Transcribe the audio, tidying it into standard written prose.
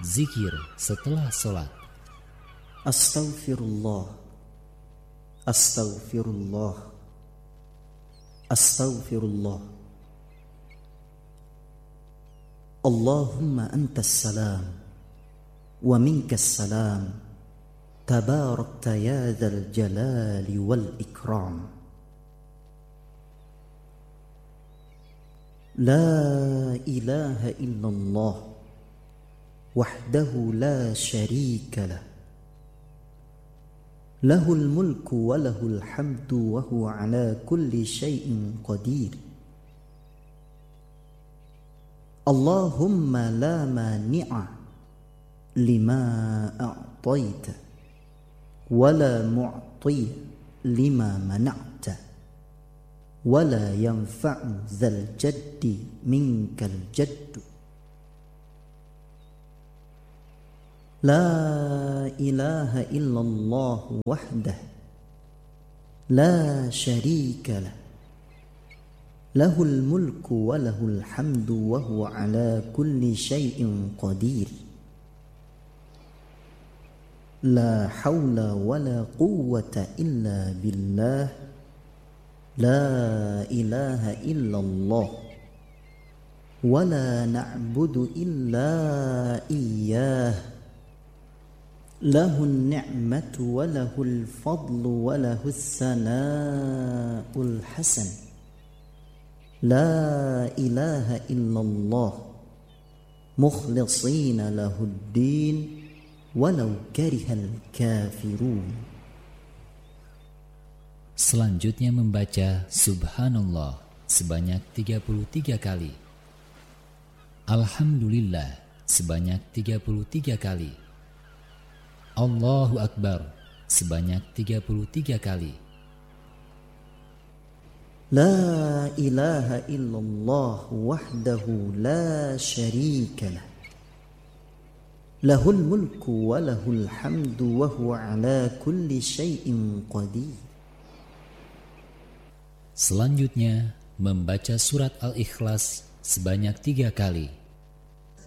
Zikir setelah sholat. Astaghfirullah, astaghfirullah, astaghfirullah. Allahumma antas salam wa minkas salam, tabarakta ya dzal jalali wal ikram. La ilaha illallah wahdahu la syarika lah, lahul mulku wa lahul hamdu wa huwa ala kulli syai'in qadir. Allahumma la mani'a lima a'taita wa la mu'tiya lima mana'ta wa la yanfa'u dzal jaddi minkal jaddu. La ilaha illallah wahdah la syarika lah, lahul mulku wa lahul hamdu wa huwa ala kulli syai'in qadir. La hawla wa la quwwata illa billah, la ilaha illallah wa la na'budu illa iyyah, lahun ni'matu wa lahul fadlu wa lahus sana'ul hasan. La ilaha illallah mukhlisina lahuddin walau karihal kafirun. Selanjutnya membaca Subhanallah sebanyak 33 kali, Alhamdulillah sebanyak 33 kali, Allahu Akbar sebanyak 33 kali. La ilaha illallah wahdahu la syarika lah, lahul mulku wa lahul hamdu wa huwa ala kulli syai'in qadir. Selanjutnya membaca surat Al-Ikhlas sebanyak 3 kali.